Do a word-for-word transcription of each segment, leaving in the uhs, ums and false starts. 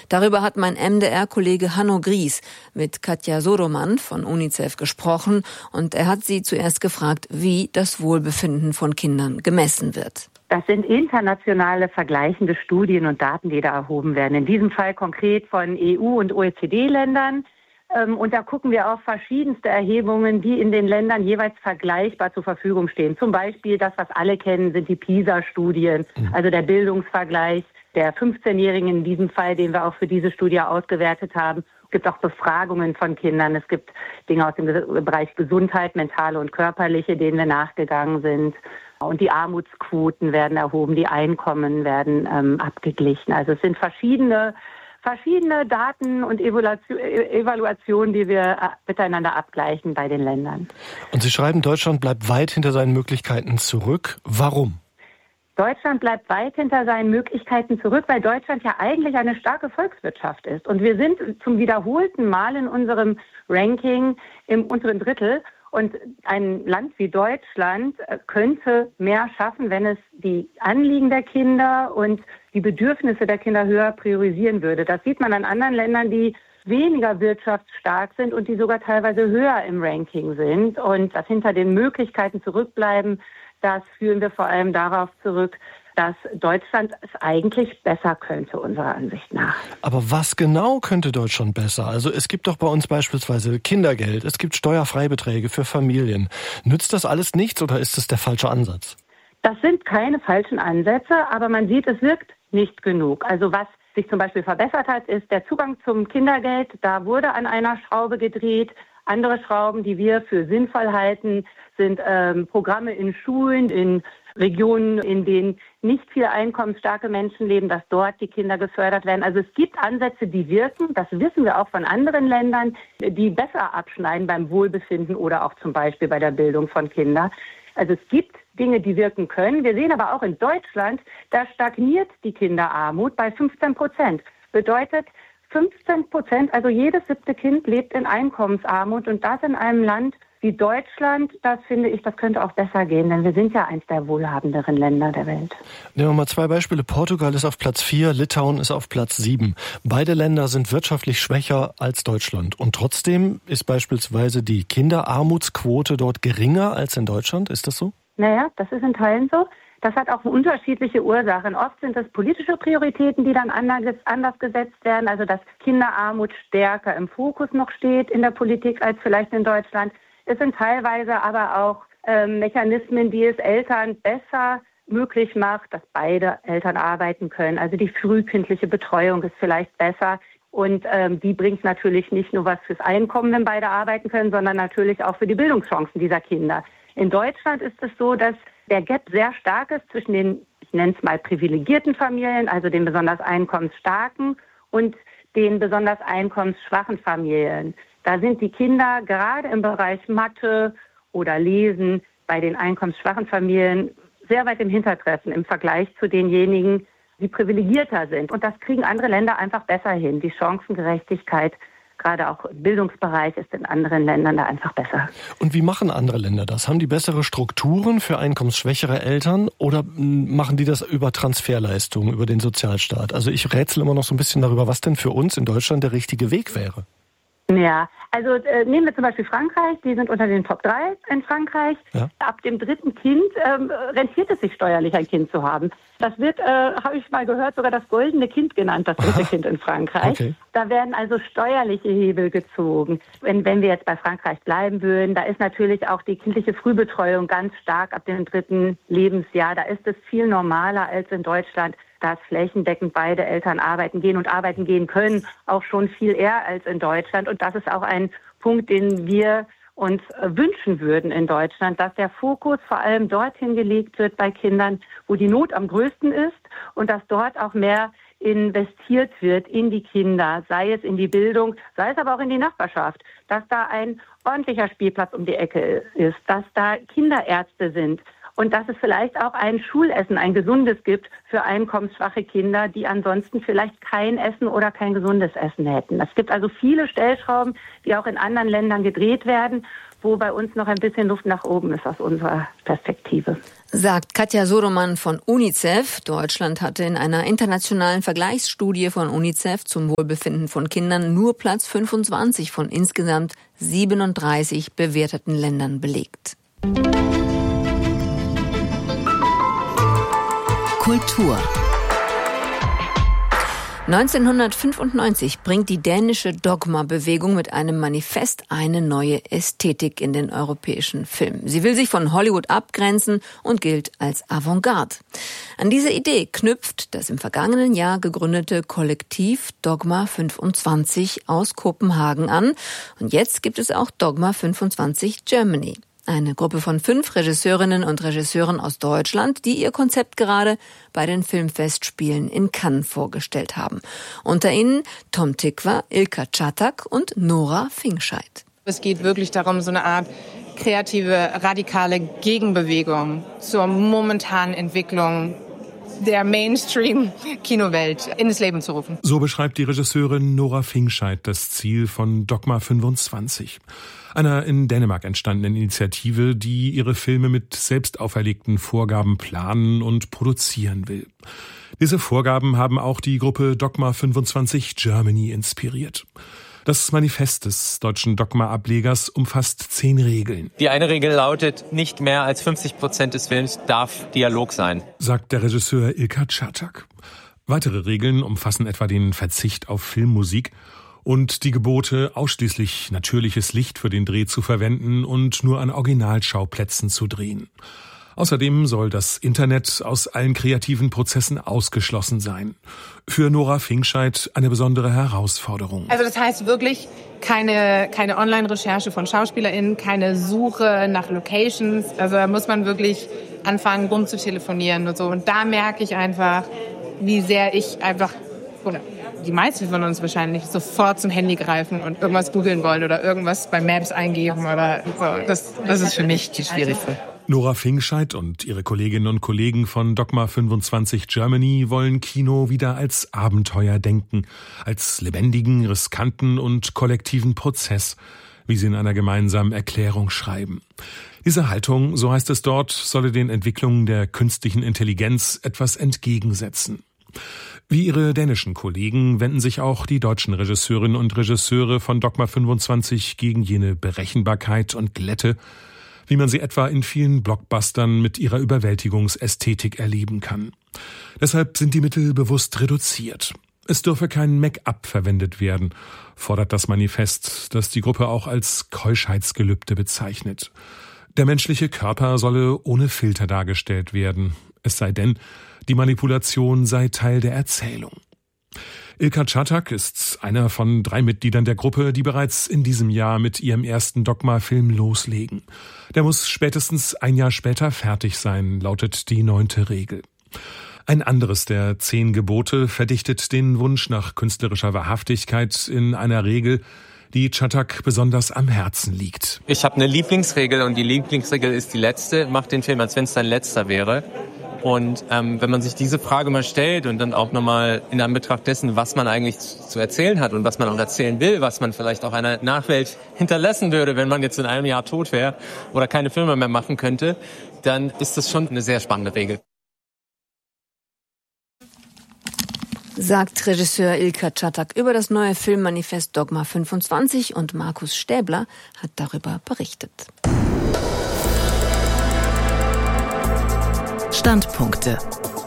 Darüber hat mein M D R-Kollege Hanno Gries mit Katja Sodoman von UNICEF gesprochen und er hat sie zuerst gefragt, wie das Wohlbefinden von Kindern gemessen wird. Das sind internationale vergleichende Studien und Daten, die da erhoben werden. In diesem Fall konkret von E U- und O E C D-Ländern. Und da gucken wir auf verschiedenste Erhebungen, die in den Ländern jeweils vergleichbar zur Verfügung stehen. Zum Beispiel das, was alle kennen, sind die PISA-Studien, also der Bildungsvergleich der fünfzehnjährigen in diesem Fall, den wir auch für diese Studie ausgewertet haben. Es gibt auch Befragungen von Kindern. Es gibt Dinge aus dem Bereich Gesundheit, mentale und körperliche, denen wir nachgegangen sind. Und die Armutsquoten werden erhoben, die Einkommen werden ähm, abgeglichen. Also es sind verschiedene, verschiedene Daten und Evaluationen, die wir äh, miteinander abgleichen bei den Ländern. Und Sie schreiben, Deutschland bleibt weit hinter seinen Möglichkeiten zurück. Warum? Deutschland bleibt weit hinter seinen Möglichkeiten zurück, weil Deutschland ja eigentlich eine starke Volkswirtschaft ist. Und wir sind zum wiederholten Mal in unserem Ranking im unteren Drittel. Und ein Land wie Deutschland könnte mehr schaffen, wenn es die Anliegen der Kinder und die Bedürfnisse der Kinder höher priorisieren würde. Das sieht man an anderen Ländern, die weniger wirtschaftsstark sind und die sogar teilweise höher im Ranking sind. Und das hinter den Möglichkeiten zurückbleiben, das führen wir vor allem darauf zurück, dass Deutschland es eigentlich besser könnte, unserer Ansicht nach. Aber was genau könnte Deutschland besser? Also es gibt doch bei uns beispielsweise Kindergeld, es gibt Steuerfreibeträge für Familien. Nützt das alles nichts oder ist das der falsche Ansatz? Das sind keine falschen Ansätze, aber man sieht, es wirkt nicht genug. Also was sich zum Beispiel verbessert hat, ist der Zugang zum Kindergeld. Da wurde an einer Schraube gedreht. Andere Schrauben, die wir für sinnvoll halten, sind ähm, Programme in Schulen, in Regionen, in denen nicht viele einkommensstarke Menschen leben, dass dort die Kinder gefördert werden. Also es gibt Ansätze, die wirken, das wissen wir auch von anderen Ländern, die besser abschneiden beim Wohlbefinden oder auch zum Beispiel bei der Bildung von Kindern. Also es gibt Dinge, die wirken können. Wir sehen aber auch in Deutschland, da stagniert die Kinderarmut bei fünfzehn Prozent. Bedeutet, fünfzehn Prozent, also jedes siebte Kind lebt in Einkommensarmut und das in einem Land wie Deutschland, das finde ich, das könnte auch besser gehen, denn wir sind ja eins der wohlhabenderen Länder der Welt. Nehmen wir mal zwei Beispiele. Portugal ist auf Platz vier, Litauen ist auf Platz sieben. Beide Länder sind wirtschaftlich schwächer als Deutschland. Und trotzdem ist beispielsweise die Kinderarmutsquote dort geringer als in Deutschland. Ist das so? Naja, das ist in Teilen so. Das hat auch unterschiedliche Ursachen. Oft sind es politische Prioritäten, die dann anders gesetzt werden. Also dass Kinderarmut stärker im Fokus noch steht in der Politik als vielleicht in Deutschland. Es sind teilweise aber auch äh, Mechanismen, die es Eltern besser möglich macht, dass beide Eltern arbeiten können. Also die frühkindliche Betreuung ist vielleicht besser. Und ähm, die bringt natürlich nicht nur was fürs Einkommen, wenn beide arbeiten können, sondern natürlich auch für die Bildungschancen dieser Kinder. In Deutschland ist es so, dass der Gap sehr stark ist zwischen den, ich nenne es mal, privilegierten Familien, also den besonders einkommensstarken und den besonders einkommensschwachen Familien. Da sind die Kinder gerade im Bereich Mathe oder Lesen bei den einkommensschwachen Familien sehr weit im Hintertreffen im Vergleich zu denjenigen, die privilegierter sind. Und das kriegen andere Länder einfach besser hin. Die Chancengerechtigkeit, gerade auch im Bildungsbereich, ist in anderen Ländern da einfach besser. Und wie machen andere Länder das? Haben die bessere Strukturen für einkommensschwächere Eltern oder machen die das über Transferleistungen, über den Sozialstaat? Also ich rätsel immer noch so ein bisschen darüber, was denn für uns in Deutschland der richtige Weg wäre. Ja, also äh, nehmen wir zum Beispiel Frankreich, die sind unter den Top drei in Frankreich. Ja. Ab dem dritten Kind ähm, rentiert es sich steuerlich, ein Kind zu haben. Das wird, äh, habe ich mal gehört, sogar das goldene Kind genannt, das dritte Kind in Frankreich. Okay. Da werden also steuerliche Hebel gezogen. Wenn, wenn wir jetzt bei Frankreich bleiben würden, da ist natürlich auch die kindliche Frühbetreuung ganz stark ab dem dritten Lebensjahr. Da ist es viel normaler als in Deutschland, dass flächendeckend beide Eltern arbeiten gehen und arbeiten gehen können, auch schon viel eher als in Deutschland. Und das ist auch ein Punkt, den wir uns wünschen würden in Deutschland, dass der Fokus vor allem dorthin gelegt wird bei Kindern, wo die Not am größten ist und dass dort auch mehr investiert wird in die Kinder, sei es in die Bildung, sei es aber auch in die Nachbarschaft, dass da ein ordentlicher Spielplatz um die Ecke ist, dass da Kinderärzte sind und dass es vielleicht auch ein Schulessen, ein gesundes gibt für einkommensschwache Kinder, die ansonsten vielleicht kein Essen oder kein gesundes Essen hätten. Es gibt also viele Stellschrauben, die auch in anderen Ländern gedreht werden, wo bei uns noch ein bisschen Luft nach oben ist aus unserer Perspektive. Sagt Katja Soroman von UNICEF. Deutschland hatte in einer internationalen Vergleichsstudie von UNICEF zum Wohlbefinden von Kindern nur Platz fünfundzwanzig von insgesamt siebenunddreißig bewerteten Ländern belegt. Kultur. neunzehnhundertfünfundneunzig bringt die dänische Dogma-Bewegung mit einem Manifest eine neue Ästhetik in den europäischen Film. Sie will sich von Hollywood abgrenzen und gilt als Avantgarde. An diese Idee knüpft das im vergangenen Jahr gegründete Kollektiv Dogma fünfundzwanzig aus Kopenhagen an. Und jetzt gibt es auch Dogma fünfundzwanzig Germany. Eine Gruppe von fünf Regisseurinnen und Regisseuren aus Deutschland, die ihr Konzept gerade bei den Filmfestspielen in Cannes vorgestellt haben. Unter ihnen Tom Tykwer, Ilka Çatak und Nora Fingscheid. Es geht wirklich darum, so eine Art kreative, radikale Gegenbewegung zur momentanen Entwicklung der Mainstream-Kinowelt ins Leben zu rufen. So beschreibt die Regisseurin Nora Fingscheid das Ziel von Dogma fünfundzwanzig. Einer in Dänemark entstandenen Initiative, die ihre Filme mit selbst auferlegten Vorgaben planen und produzieren will. Diese Vorgaben haben auch die Gruppe Dogma fünfundzwanzig Germany inspiriert. Das Manifest des deutschen Dogma-Ablegers umfasst zehn Regeln. Die eine Regel lautet, nicht mehr als fünfzig Prozent des Films darf Dialog sein, sagt der Regisseur Ilka Çatak. Weitere Regeln umfassen etwa den Verzicht auf Filmmusik und die Gebote, ausschließlich natürliches Licht für den Dreh zu verwenden und nur an Originalschauplätzen zu drehen. Außerdem soll das Internet aus allen kreativen Prozessen ausgeschlossen sein. Für Nora Fingscheid eine besondere Herausforderung. Also das heißt wirklich keine, keine Online-Recherche von SchauspielerInnen, keine Suche nach Locations. Also da muss man wirklich anfangen, rumzutelefonieren und so. Und da merke ich einfach, wie sehr ich einfach, oder die meisten von uns wahrscheinlich, sofort zum Handy greifen und irgendwas googeln wollen oder irgendwas bei Maps eingeben oder so. Das, das ist für mich die schwierigste. Nora Fingscheid und ihre Kolleginnen und Kollegen von Dogma fünfundzwanzig Germany wollen Kino wieder als Abenteuer denken, als lebendigen, riskanten und kollektiven Prozess, wie sie in einer gemeinsamen Erklärung schreiben. Diese Haltung, so heißt es dort, solle den Entwicklungen der künstlichen Intelligenz etwas entgegensetzen. Wie ihre dänischen Kollegen wenden sich auch die deutschen Regisseurinnen und Regisseure von Dogma fünfundzwanzig gegen jene Berechenbarkeit und Glätte, wie man sie etwa in vielen Blockbustern mit ihrer Überwältigungsästhetik erleben kann. Deshalb sind die Mittel bewusst reduziert. Es dürfe kein Make-up verwendet werden, fordert das Manifest, das die Gruppe auch als Keuschheitsgelübde bezeichnet. Der menschliche Körper solle ohne Filter dargestellt werden, es sei denn, die Manipulation sei Teil der Erzählung. Ilka Çatak ist einer von drei Mitgliedern der Gruppe, die bereits in diesem Jahr mit ihrem ersten Dogma-Film loslegen. Der muss spätestens ein Jahr später fertig sein, lautet die neunte Regel. Ein anderes der zehn Gebote verdichtet den Wunsch nach künstlerischer Wahrhaftigkeit in einer Regel, die Çatak besonders am Herzen liegt. Ich habe eine Lieblingsregel und die Lieblingsregel ist die letzte. Mach den Film, als wenn es dein letzter wäre. Und ähm, wenn man sich diese Frage mal stellt und dann auch nochmal in Anbetracht dessen, was man eigentlich zu erzählen hat und was man auch erzählen will, was man vielleicht auch einer Nachwelt hinterlassen würde, wenn man jetzt in einem Jahr tot wäre oder keine Filme mehr machen könnte, dann ist das schon eine sehr spannende Regel. Sagt Regisseur Ilka Çatak über das neue Filmmanifest Dogma fünfundzwanzig und Markus Stäbler hat darüber berichtet. Standpunkte.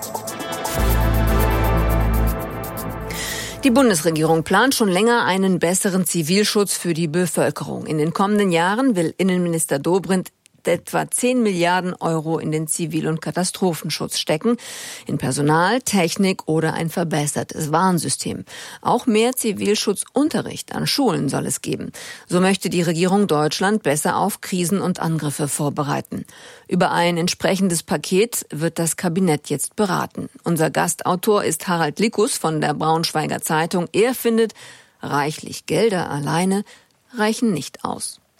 Die Bundesregierung plant schon länger einen besseren Zivilschutz für die Bevölkerung. In den kommenden Jahren will Innenminister Dobrindt etwa zehn Milliarden Euro in den Zivil- und Katastrophenschutz stecken, in Personal, Technik oder ein verbessertes Warnsystem. Auch mehr Zivilschutzunterricht an Schulen soll es geben. So möchte die Regierung Deutschland besser auf Krisen und Angriffe vorbereiten. Über ein entsprechendes Paket wird das Kabinett jetzt beraten. Unser Gastautor ist Harald Likus von der Braunschweiger Zeitung. Er findet, reichlich Gelder alleine reichen nicht aus.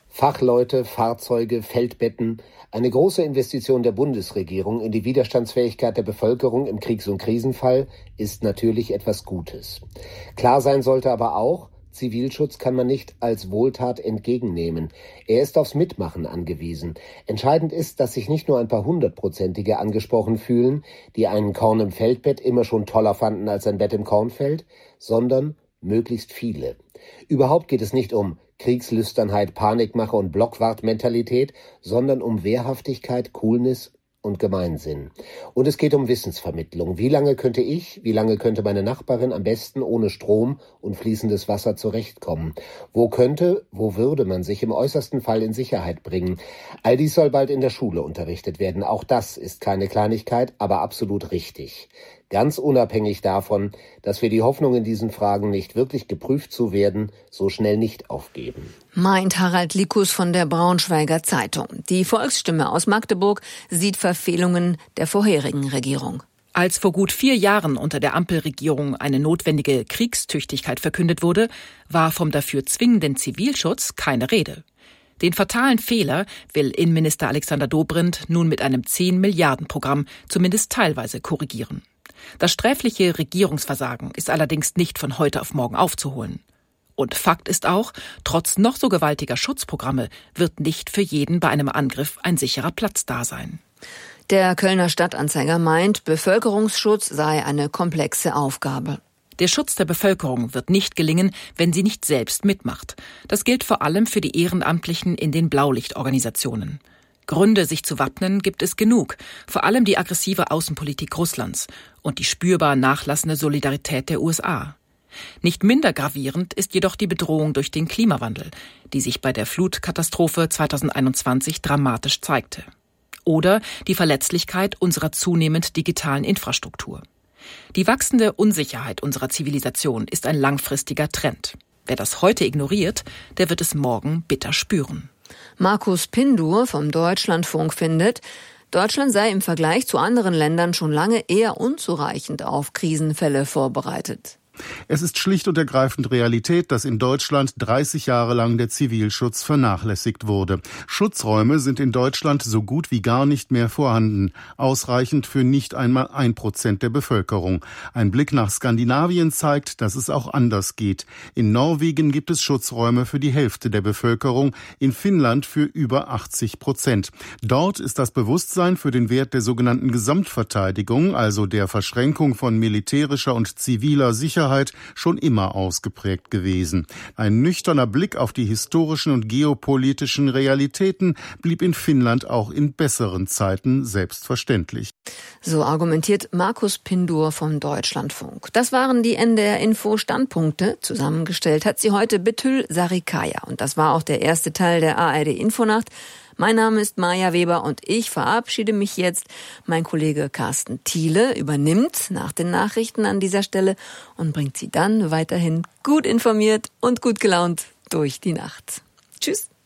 Fachleute, Fahrzeuge, Feldbetten, eine große Investition der Bundesregierung in die Widerstandsfähigkeit der Bevölkerung im Kriegs- und Krisenfall ist natürlich etwas Gutes. Klar sein sollte aber auch, Zivilschutz kann man nicht als Wohltat entgegennehmen. Er ist aufs Mitmachen angewiesen. Entscheidend ist, dass sich nicht nur ein paar Hundertprozentige angesprochen fühlen, die einen Korn im Feldbett immer schon toller fanden als ein Bett im Kornfeld, sondern möglichst viele. Überhaupt geht es nicht um Kriegslüsternheit, Panikmache und Blockwartmentalität, sondern um Wehrhaftigkeit, Coolness und Gemeinsinn. Und es geht um Wissensvermittlung. Wie lange könnte ich, wie lange könnte meine Nachbarin am besten ohne Strom und fließendes Wasser zurechtkommen? Wo könnte, wo würde man sich im äußersten Fall in Sicherheit bringen? All dies soll bald in der Schule unterrichtet werden. Auch das ist keine Kleinigkeit, aber absolut richtig. Ganz unabhängig davon, dass wir die Hoffnung in diesen Fragen, nicht wirklich geprüft zu werden, so schnell nicht aufgeben. Meint Harald Likus von der Braunschweiger Zeitung. Die Volksstimme aus Magdeburg sieht Verfehlungen der vorherigen Regierung. Als vor gut vier Jahren unter der Ampelregierung eine notwendige Kriegstüchtigkeit verkündet wurde, war vom dafür zwingenden Zivilschutz keine Rede. Den fatalen Fehler will Innenminister Alexander Dobrindt nun mit einem zehn Milliarden Programm zumindest teilweise korrigieren. Das sträfliche Regierungsversagen ist allerdings nicht von heute auf morgen aufzuholen. Und Fakt ist auch, trotz noch so gewaltiger Schutzprogramme wird nicht für jeden bei einem Angriff ein sicherer Platz da sein. Der Kölner Stadtanzeiger meint, Bevölkerungsschutz sei eine komplexe Aufgabe. Der Schutz der Bevölkerung wird nicht gelingen, wenn sie nicht selbst mitmacht. Das gilt vor allem für die Ehrenamtlichen in den Blaulichtorganisationen. Gründe, sich zu wappnen, gibt es genug, vor allem die aggressive Außenpolitik Russlands und die spürbar nachlassende Solidarität der U S A. Nicht minder gravierend ist jedoch die Bedrohung durch den Klimawandel, die sich bei der Flutkatastrophe zweitausendeinundzwanzig dramatisch zeigte. Oder die Verletzlichkeit unserer zunehmend digitalen Infrastruktur. Die wachsende Unsicherheit unserer Zivilisation ist ein langfristiger Trend. Wer das heute ignoriert, der wird es morgen bitter spüren. Markus Pindur vom Deutschlandfunk findet, Deutschland sei im Vergleich zu anderen Ländern schon lange eher unzureichend auf Krisenfälle vorbereitet. Es ist schlicht und ergreifend Realität, dass in Deutschland dreißig Jahre lang der Zivilschutz vernachlässigt wurde. Schutzräume sind in Deutschland so gut wie gar nicht mehr vorhanden, ausreichend für nicht einmal ein Prozent der Bevölkerung. Ein Blick nach Skandinavien zeigt, dass es auch anders geht. In Norwegen gibt es Schutzräume für die Hälfte der Bevölkerung, in Finnland für über achtzig Prozent. Dort ist das Bewusstsein für den Wert der sogenannten Gesamtverteidigung, also der Verschränkung von militärischer und ziviler Sicherheit, schon immer ausgeprägt gewesen. Ein nüchterner Blick auf die historischen und geopolitischen Realitäten blieb in Finnland auch in besseren Zeiten selbstverständlich. So argumentiert Markus Pindur vom Deutschlandfunk. Das waren die N D R-Info-Standpunkte. Zusammengestellt hat sie heute Betül Sarikaya. Und das war auch der erste Teil der A R D-Infonacht. Mein Name ist Maja Weber und ich verabschiede mich jetzt. Mein Kollege Carsten Thiele übernimmt nach den Nachrichten an dieser Stelle und bringt Sie dann weiterhin gut informiert und gut gelaunt durch die Nacht. Tschüss.